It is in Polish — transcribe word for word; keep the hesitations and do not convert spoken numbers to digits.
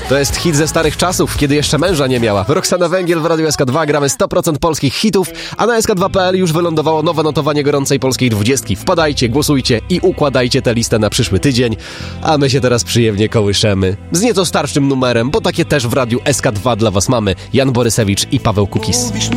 To jest hit ze starych czasów, kiedy jeszcze męża nie miała. Roxana Węgiel w Radiu S K dwa, gramy sto procent polskich hitów, a na S K dwa kropka P L już wylądowało nowe notowanie gorącej polskiej dwudziestki. Wpadajcie, głosujcie i układajcie tę listę na przyszły tydzień, a my się teraz przyjemnie kołyszemy z nieco starszym numerem, bo takie też w Radiu S K dwa dla was mamy. Jan Borysewicz i Paweł Kukis.